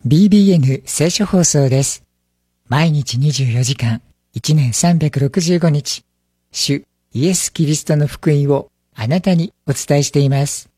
BBN 聖書放送です。毎日24時間、1年365日、主イエス・キリストの福音をあなたにお伝えしています。